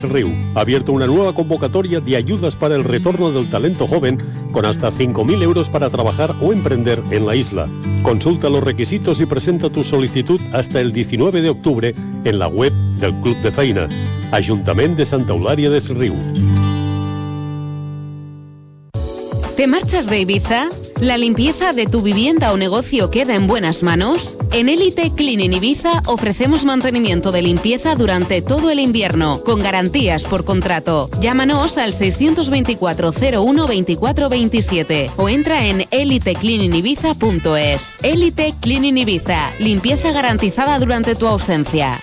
Riu ha abierto una nueva convocatoria de ayudas para el retorno del talento joven con hasta 5.000 euros para trabajar o emprender en la isla. Consulta los requisitos y presenta tu solicitud hasta el 19 de octubre en la web del Club de Feina. Ayuntamiento de Santa Eulària des Riu. ¿Te marchas de Ibiza? ¿La limpieza de tu vivienda o negocio queda en buenas manos? En Elite Cleaning Ibiza ofrecemos mantenimiento de limpieza durante todo el invierno, con garantías por contrato. Llámanos al 624 01 24 27 o entra en elitecleaningibiza.es. Elite Cleaning Ibiza, limpieza garantizada durante tu ausencia.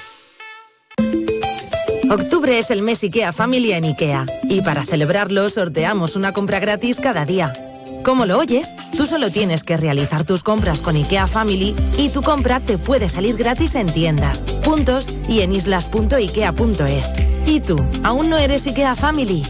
Octubre es el mes IKEA Family en IKEA. Y para celebrarlo, sorteamos una compra gratis cada día. ¿Cómo lo oyes? Tú solo tienes que realizar tus compras con IKEA Family y tu compra te puede salir gratis en tiendas, puntos y en islas.ikea.es. ¿Y tú, aún no eres IKEA Family?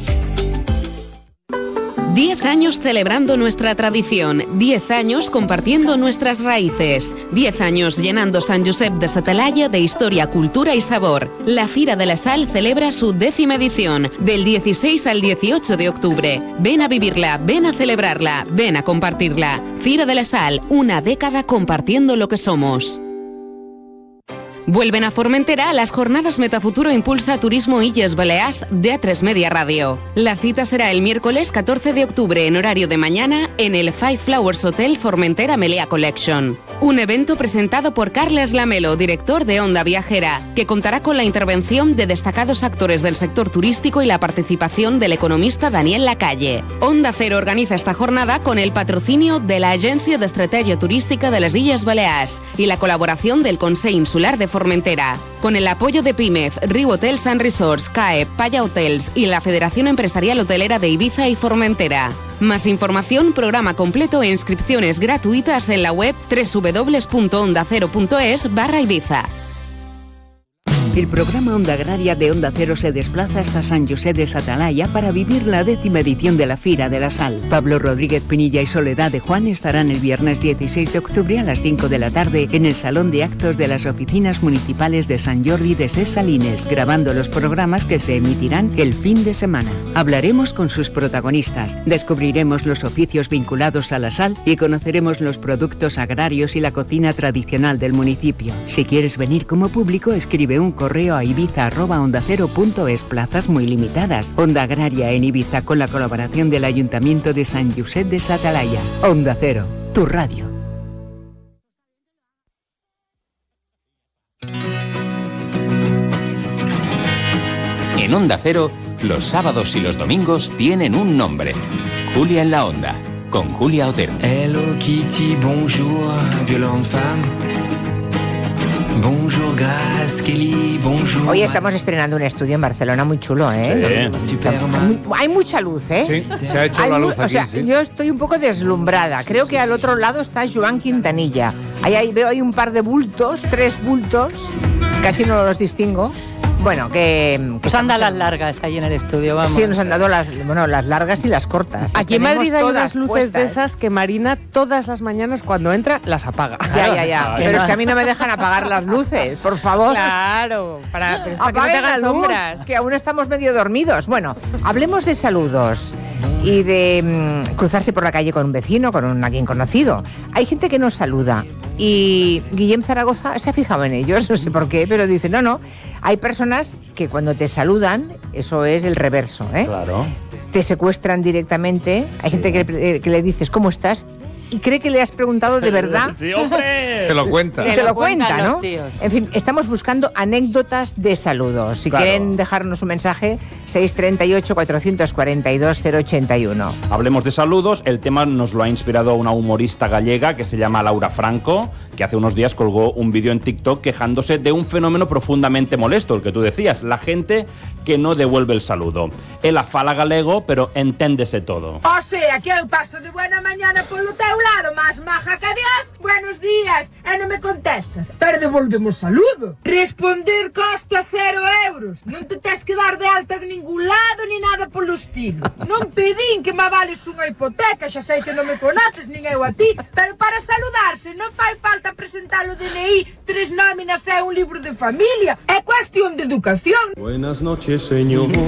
10 años celebrando nuestra tradición, 10 años compartiendo nuestras raíces, 10 años llenando Sant Josep de sa Talaia de historia, cultura y sabor. La Fira de la Sal celebra su 10ª edición, del 16 al 18 de octubre. Ven a vivirla, ven a celebrarla, ven a compartirla. Fira de la Sal, una década compartiendo lo que somos. Vuelven a Formentera las jornadas Metafuturo Impulsa Turismo Illes Balears de A3 Media Radio. La cita será el miércoles 14 de octubre en horario de mañana en el Five Flowers Hotel Formentera Melea Collection. Un evento presentado por Carles Lamelo, director de Onda Viajera, que contará con la intervención de destacados actores del sector turístico y la participación del economista Daniel Lacalle. Onda Cero organiza esta jornada con el patrocinio de la Agencia de Estrategia Turística de las Illes Balears y la colaboración del Consell Insular de Formentera, con el apoyo de PIMEF, Riu Hotels and Resorts, CAE, Paya Hotels y la Federación Empresarial Hotelera de Ibiza y Formentera. Más información, programa completo e inscripciones gratuitas en la web www.ondacero.es/Ibiza. El programa Onda Agraria de Onda Cero se desplaza hasta Sant Josep de sa Talaia para vivir la 10ª edición de la Fira de la Sal. Pablo Rodríguez Pinilla y Soledad de Juan estarán el viernes 16 de octubre a las 5 de la tarde en el Salón de Actos de las Oficinas Municipales de Sant Jordi de Ses Salines, grabando los programas que se emitirán el fin de semana. Hablaremos con sus protagonistas, descubriremos los oficios vinculados a la sal y conoceremos los productos agrarios y la cocina tradicional del municipio. Si quieres venir como público, escribe un correo a ibiza@ondacero.es. Plazas muy limitadas. Onda Agraria en Ibiza con la colaboración del Ayuntamiento de Sant Josep de sa Talaia. Onda Cero, tu radio. En Onda Cero, los sábados y los domingos tienen un nombre. Julia en la Onda, con Julia Otero. Hello Kitty, bonjour, violente femme. Bonjour, Grace Kelly, bonjour. Hoy estamos estrenando un estudio en Barcelona muy chulo, ¿eh? Sí. Hay mucha luz, ¿eh? Sí, se ha hecho la luz aquí, o sea, sí. yo estoy un poco deslumbrada. Creo que al otro lado está Joan Quintanilla. Ahí veo ahí un par de bultos, 3 bultos. Casi no los distingo. Bueno, que nos han dado las largas ahí en el estudio, vamos. Sí, nos han dado las largas y las cortas. Aquí en Madrid hay unas luces puestas de esas que Marina todas las mañanas cuando entra las apaga. Ya. Pero es que a mí no me dejan apagar las luces, por favor. Claro, para que no se hagan sombras. Que aún estamos medio dormidos. Bueno, hablemos de saludos y de cruzarse por la calle con un vecino, con alguien conocido. Hay gente que no saluda. Y Guillem Zaragoza se ha fijado en ellos, no sé por qué, pero dice, no, hay personas que cuando te saludan, eso es el reverso, ¿eh? Claro. Te secuestran directamente, hay gente que le dices, ¿cómo estás? Y cree que le has preguntado de verdad. Sí, hombre. Te lo cuenta. Te lo cuenta, ¿no? En fin, estamos buscando anécdotas de saludos. Si quieren dejarnos un mensaje, 638-442-081. Hablemos de saludos. El tema nos lo ha inspirado una humorista gallega que se llama Laura Franco, que hace unos días colgó un vídeo en TikTok quejándose de un fenómeno profundamente molesto, el que tú decías, la gente que no devuelve el saludo. Ela fala galego, pero enténdese todo. O sea, que eu paso de buena mañana polo teu teu lado, más maja que Dios, buenos días, e non me contestas. Pero devolvemos saludo. Responder costa 0 euros. Non te tes que dar de alta en ningún lado, ni nada polo estilo. Non pedín que me avales unha hipoteca, xa sei que non me conoces, nin eu a ti, pero para saludarse non fai falta presentar o DNI, 3 nóminas e un libro de familia. É cuestión de educación. Buenas noches, señor.